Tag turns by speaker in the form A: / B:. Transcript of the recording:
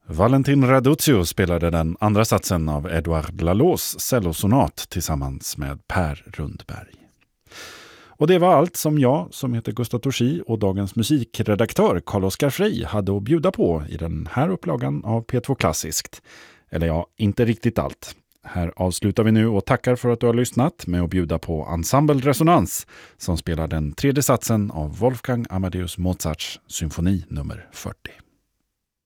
A: Valentin Raduzzo spelade den andra satsen av Edouard Laloux cellosonat tillsammans med Per Rundberg. Och det var allt som jag, som heter Gustaf Torsi, och dagens musikredaktör Carl-Oskar Frey hade att bjuda på i den här upplagan av P2 Klassiskt. Eller ja, inte riktigt allt. Här avslutar vi nu och tackar för att du har lyssnat med att bjuda på Ensemble Resonans som spelar den tredje satsen av Wolfgang Amadeus Mozarts symfoni nummer 40.